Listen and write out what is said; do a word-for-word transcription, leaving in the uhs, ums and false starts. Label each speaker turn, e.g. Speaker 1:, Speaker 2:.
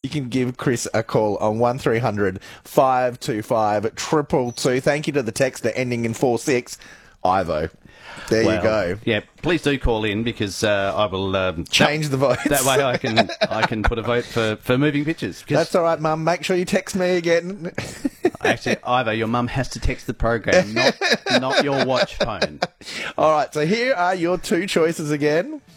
Speaker 1: you can give Chris a call on one three hundred five two five two two two. Thank you to the texter ending in four six, Ivo. There
Speaker 2: well,
Speaker 1: you go.
Speaker 2: Yeah, please do call in because uh, I will um,
Speaker 1: change
Speaker 2: that,
Speaker 1: the vote.
Speaker 2: That way I can I can put a vote for, for moving pictures.
Speaker 1: That's all right, Mum. Make sure you text me again.
Speaker 2: Actually, Ivo, your mum has to text the program, not not your watch phone.
Speaker 1: All right, so here are your two choices again.